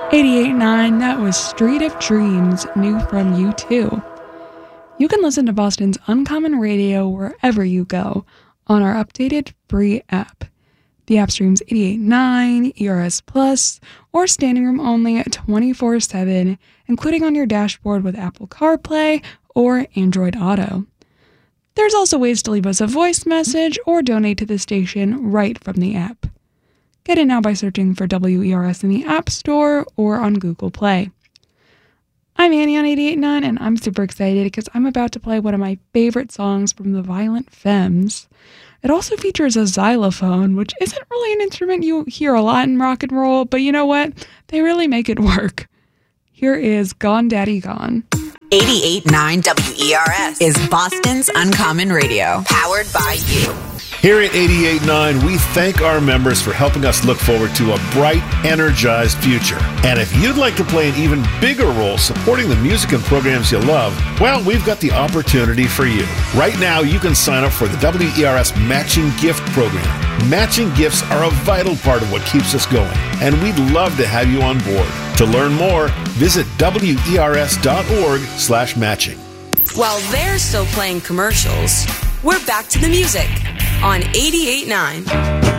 88.9, that was Street of Dreams, new from U2. You can listen to Boston's Uncommon Radio wherever you go on our updated free app. The app streams 88.9, ERS Plus, or Standing Room Only 24/7, including on your dashboard with Apple CarPlay or Android Auto. There's also ways to leave us a voice message or donate to the station right from the app. Get it now by searching for WERS in the App Store or on Google Play. I'm Annie on 88.9, and I'm super excited because I'm about to play one of my favorite songs from the Violent Femmes. It also features a xylophone, which isn't really an instrument you hear a lot in rock and roll, but you know what? They really make it work. Here is Gone Daddy Gone. 88.9 WERS is Boston's Uncommon Radio, powered by you. Here at 88.9, we thank our members for helping us look forward to a bright, energized future. And if you'd like to play an even bigger role supporting the music and programs you love, well, we've got the opportunity for you. Right now, you can sign up for the WERS Matching Gift Program. Matching gifts are a vital part of what keeps us going, and we'd love to have you on board. To learn more, visit WERS.org/matching. While they're still playing commercials, we're back to the music on 88.9.